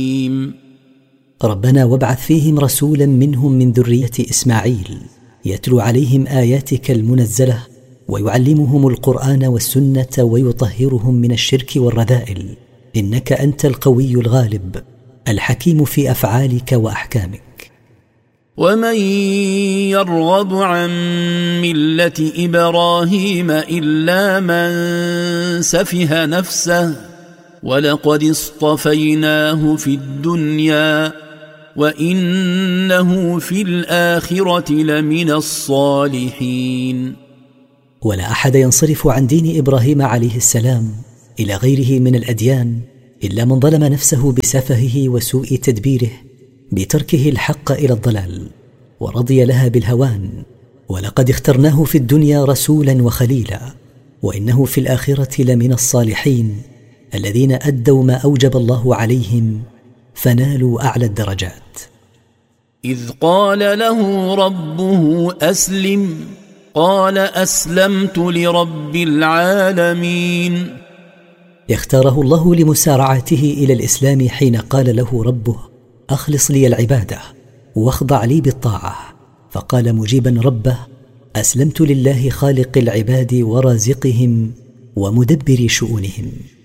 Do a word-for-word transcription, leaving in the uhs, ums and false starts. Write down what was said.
ربنا وابعث فيهم رسولا منهم من ذرية إسماعيل يتلو عليهم آياتك المنزلة ويعلمهم القرآن والسنة ويطهرهم من الشرك والرذائل، إنك أنت القوي الغالب الحكيم في أفعالك وأحكامك. ومن يرغب عن ملة إبراهيم إلا من سفه نفسه ولقد اصطفيناه في الدنيا وإنه في الآخرة لمن الصالحين. ولا أحد ينصرف عن دين إبراهيم عليه السلام إلى غيره من الأديان إلا من ظلم نفسه بسفهه وسوء تدبيره بتركه الحق إلى الضلال ورضي لها بالهوان. ولقد اخترناه في الدنيا رسولا وخليلا وإنه في الآخرة لمن الصالحين الذين أدوا ما أوجب الله عليهم فنالوا أعلى الدرجات. إذ قال له ربه أسلم قال أسلمت لرب العالمين. اختاره الله لمسارعته إلى الإسلام حين قال له ربه أخلص لي العبادة واخضع لي بالطاعة، فقال مجيبا ربه أسلمت لله خالق العباد ورازقهم ومدبر شؤونهم.